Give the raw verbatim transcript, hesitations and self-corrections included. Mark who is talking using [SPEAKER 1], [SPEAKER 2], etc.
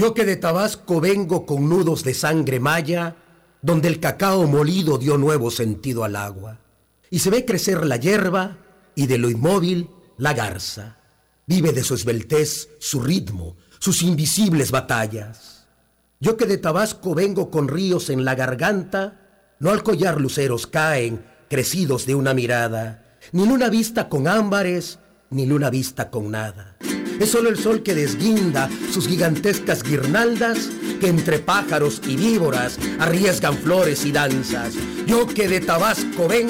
[SPEAKER 1] Yo que de Tabasco vengo con nudos de sangre maya, donde el cacao molido dio nuevo sentido al agua. Y se ve crecer la hierba y de lo inmóvil la garza. Vive de su esbeltez, su ritmo, sus invisibles batallas. Yo que de Tabasco vengo con ríos en la garganta, no al collar luceros caen, crecidos de una mirada, ni luna vista con ámbares, ni luna vista con nada. Es solo el sol que desguinda sus gigantescas guirnaldas, que entre pájaros y víboras arriesgan flores y danzas. Yo que de Tabasco vengo